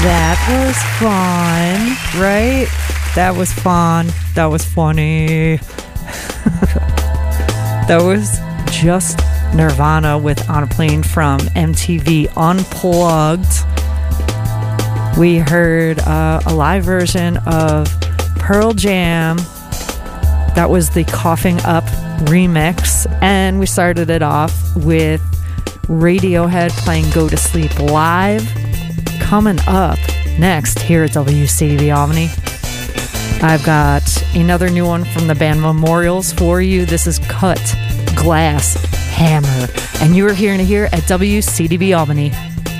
That was fun, right? That was fun. That was funny. That was just Nirvana with On a Plane from MTV Unplugged. We heard a live version of Pearl Jam. That was the Coughing Up remix. And we started it off with Radiohead playing Go to Sleep live. Coming up next here at WCDB Albany, I've got another new one from the band Memorials for you. This is Cut Glass Hammer, and you are hearing it here at WCDB Albany.